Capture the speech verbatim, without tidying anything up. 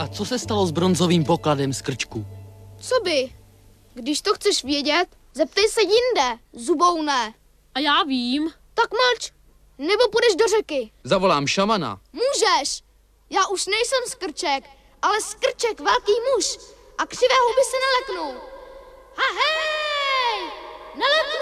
A co se stalo s bronzovým pokladem z krčku? Co by? Když to chceš vědět, zeptej se jinde, zuboune. A já vím. Tak mlč, nebo půjdeš do řeky. Zavolám šamana. Můžeš. Já už nejsem skrček, ale skrček velký muž. A křivé huby se neleknou. Ha hej! Neleknou!